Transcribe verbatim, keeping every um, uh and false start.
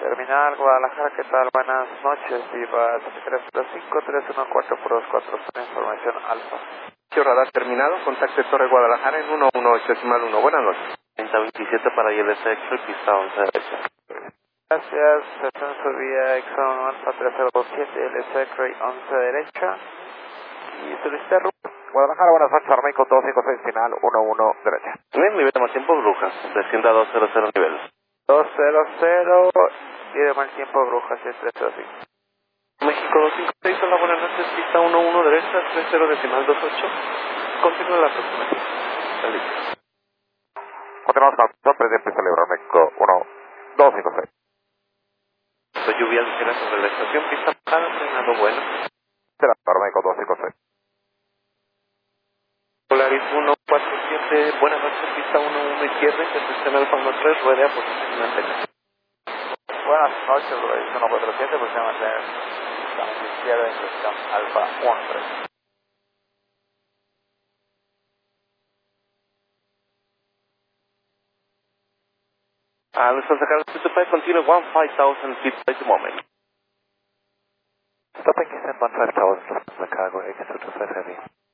Terminal Guadalajara, ¿qué tal? Buenas noches, Viva tres tres cinco tres uno cuatro dos cuatro, información alfa. Radar terminado, contacte Torre Guadalajara en uno uno ocho uno. Buenas noches. treinta veintisiete para I L S X, pista once derecha. Gracias, ascenso vía Exxon Alfa tres cero dos siete, L S X once derecha. Y solicité ruta. Guadalajara, buenas noches, Armeico dos cinco seis, final uno uno derecha. Bien, nivel de mal tiempo, Brujas, descienda dos cero cero nivel. dos cero cero, y de mal tiempo, Brujas, siete tres cero cinco. México dos cinco seis, hola, buenas noches, pista uno uno derecha, tres cero decimal dos ocho. Continúa la aproximación. Está listo. Continuamos con la presión pista libre, México uno dos cinco seis. Soy lluvia ligera sobre la estación, pista bajada, frenado bueno. Será para México dos cinco seis. Polaris uno cuatro siete, buenas noches, pista uno uno izquierda, intersección Alfa uno tres, ruede a posición antena. Buenas noches, Polaris uno cuatro siete, posición antena izquierda, intersección Alfa uno tres. Uh, let's sacar two two five, continue one five thousand feet at the moment. Stopping descent one five thousand, Chicago, X two two five heavy.